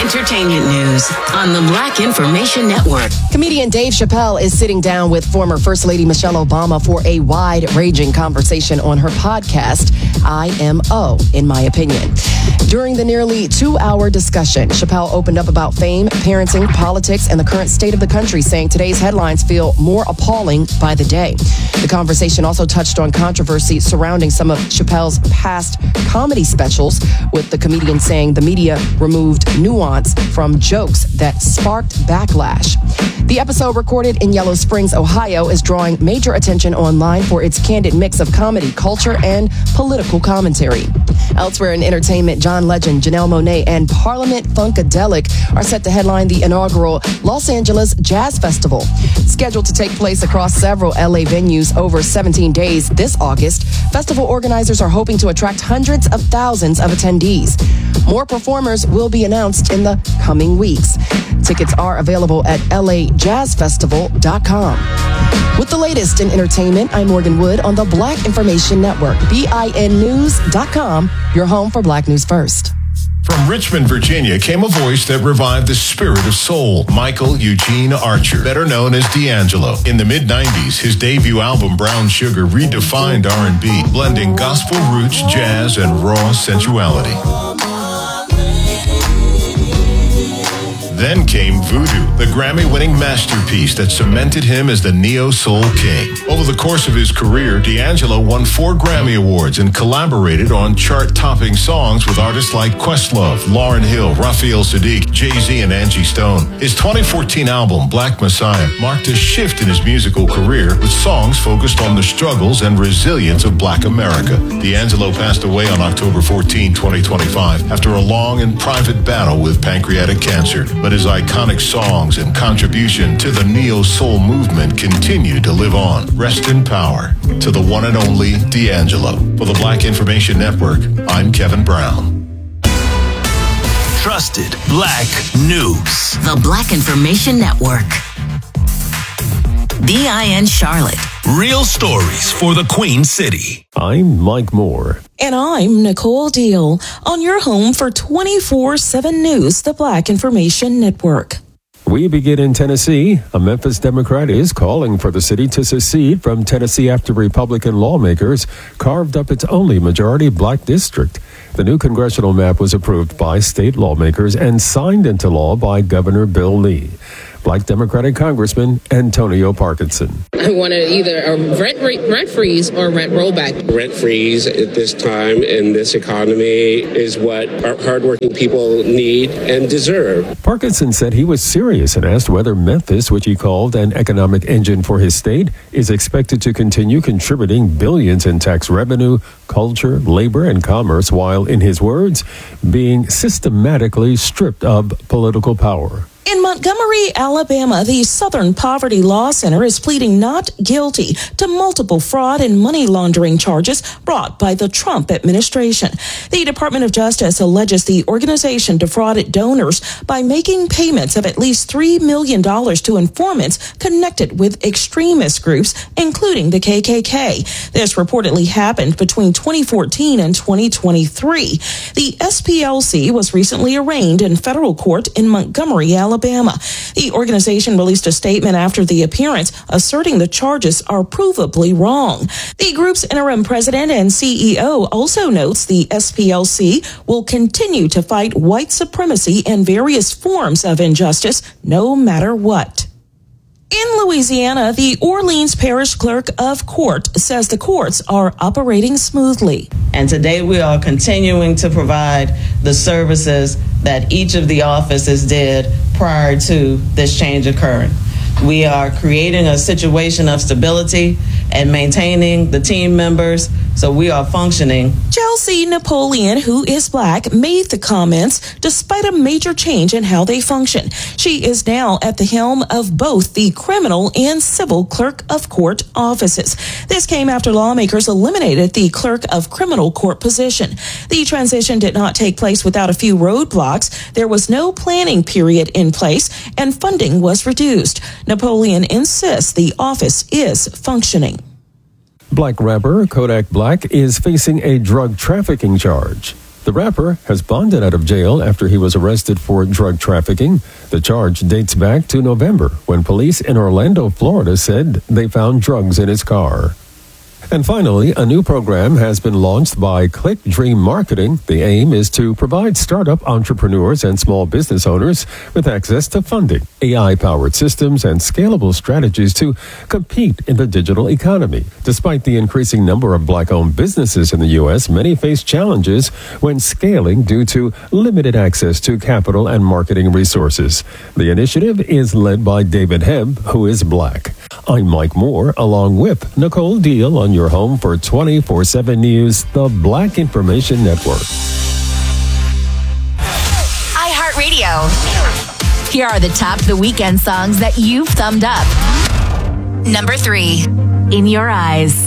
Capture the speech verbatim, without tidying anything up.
Entertainment news on the Black Information Network. Comedian Dave Chappelle is sitting down with former First Lady Michelle Obama for a wide-ranging conversation on her podcast, I M O, in my opinion. During the nearly two-hour discussion, Chappelle opened up about fame, parenting, politics, and the current state of the country, saying today's headlines feel more appalling by the day. The conversation also touched on controversy surrounding some of Chappelle's past comedy specials, with the comedian saying the media removed nuance from jokes that sparked backlash. The episode, recorded in Yellow Springs, Ohio, is drawing major attention online for its candid mix of comedy, culture, and political commentary. Elsewhere in entertainment, John Legend, Janelle Monáe, and Parliament Funkadelic are set to headline the inaugural Los Angeles Jazz Festival. Scheduled to take place across several L A venues over seventeen days this August, festival organizers are hoping to attract hundreds of thousands of attendees. More performers will be announced in the coming weeks. Tickets are available at L A jazz festival dot com. With the latest in entertainment, I'm Morgan Wood on the Black Information Network, B I N news dot com, your home for Black News First. From Richmond, Virginia, came a voice that revived the spirit of soul, Michael Eugene Archer, better known as D'Angelo. In the mid nineties, his debut album, Brown Sugar, redefined R and B, blending gospel roots, jazz, and raw sensuality. Then came Voodoo, the Grammy-winning masterpiece that cemented him as the neo-soul king. Over the course of his career, D'Angelo won four Grammy Awards and collaborated on chart-topping songs with artists like Questlove, Lauryn Hill, Raphael Sadiq, Jay-Z, and Angie Stone. His twenty fourteen album, Black Messiah, marked a shift in his musical career with songs focused on the struggles and resilience of Black America. D'Angelo passed away on October fourteenth, twenty twenty-five, after a long and private battle with pancreatic cancer. But his iconic songs and contribution to the neo-soul movement continue to live on. Rest in power to the one and only D'Angelo. For the Black Information Network, I'm Kevin Brown. Trusted Black News. The Black Information Network. B I N Charlotte. Real stories for the Queen City. I'm Mike Moore. And I'm Nicole Deal on your home for twenty-four seven News, the Black Information Network. We begin in Tennessee. A Memphis Democrat is calling for the city to secede from Tennessee after Republican lawmakers carved up its only majority Black district. The new congressional map was approved by state lawmakers and signed into law by Governor Bill Lee. Black Democratic Congressman Antonio Parkinson. I wanted either a rent rent freeze or rent rollback. Rent freeze at this time in this economy is what our hardworking people need and deserve. Parkinson said he was serious and asked whether Memphis, which he called an economic engine for his state, is expected to continue contributing billions in tax revenue, culture, labor, and commerce, while, in his words, being systematically stripped of political power. In Montgomery, Alabama, the Southern Poverty Law Center is pleading not guilty to multiple fraud and money laundering charges brought by the Trump administration. The Department of Justice alleges the organization defrauded donors by making payments of at least three million dollars to informants connected with extremist groups, including the K K K. This reportedly happened between twenty fourteen and twenty twenty-three. The S P L C was recently arraigned in federal court in Montgomery, Alabama. Alabama. The organization released a statement after the appearance asserting the charges are provably wrong. The group's interim president and C E O also notes the S P L C will continue to fight white supremacy and various forms of injustice no matter what. In Louisiana, the Orleans Parish Clerk of Court says the courts are operating smoothly. And today we are continuing to provide the services that each of the offices did prior to this change occurring. We are creating a situation of stability and maintaining the team members so we are functioning. Chelsea Napoleon, who is Black, made the comments despite a major change in how they function. She is now at the helm of both the criminal and civil clerk of court offices. This came after lawmakers eliminated the clerk of criminal court position. The transition did not take place without a few roadblocks. There was no planning period in place and funding was reduced. Napoleon insists the office is functioning. Black rapper Kodak Black is facing a drug trafficking charge. The rapper has bonded out of jail after he was arrested for drug trafficking. The charge dates back to November when police in Orlando, Florida said they found drugs in his car. And finally, a new program has been launched by Click Dream Marketing. The aim is to provide startup entrepreneurs and small business owners with access to funding, A I-powered systems, and scalable strategies to compete in the digital economy. Despite the increasing number of Black-owned businesses in the U S, many face challenges when scaling due to limited access to capital and marketing resources. The initiative is led by David Hebb, who is Black. I'm Mike Moore, along with Nicole Deal, on your home for twenty-four seven News, the Black Information Network. iHeartRadio. Here are the top of the weekend songs that you've thumbed up. Number three, In Your Eyes.